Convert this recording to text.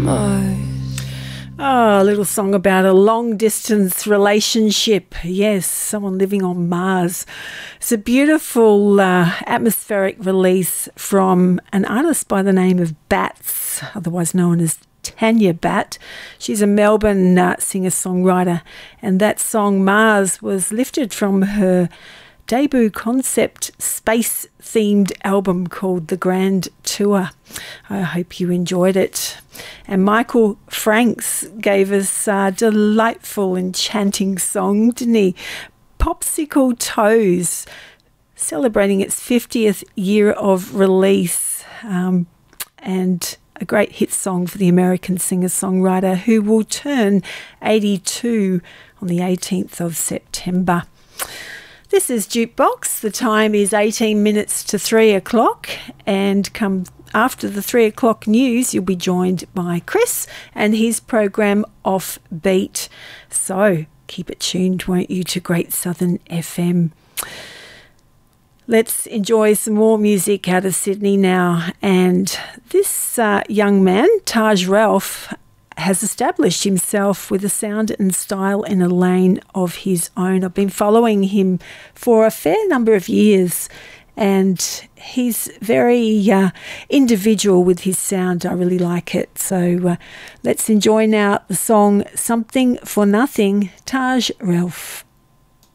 Oh, a little song about a long-distance relationship. Yes, someone living on Mars. It's a beautiful atmospheric release from an artist by the name of Bats, otherwise known as Tanya Batt. She's a Melbourne singer-songwriter, and that song Mars was lifted from her debut concept space-themed album called The Grand Tour. I hope you enjoyed it. And Michael Franks gave us a delightful, enchanting song, didn't he? Popsicle Toes, celebrating its 50th year of release, and a great hit song for the American singer-songwriter who will turn 82 on the 18th of September. This is Jukebox. The time is 18 minutes to 3 o'clock, and come after the 3 o'clock news, you'll be joined by Chris and his program Offbeat. So keep it tuned, won't you, to Great Southern FM. Let's enjoy some more music out of Sydney now. And this young man, Taj Ralph, has established himself with a sound and style in a lane of his own. I've been following him for a fair number of years, and he's very individual with his sound. I really like it. So let's enjoy now the song Something for Nothing, Taj Ralph.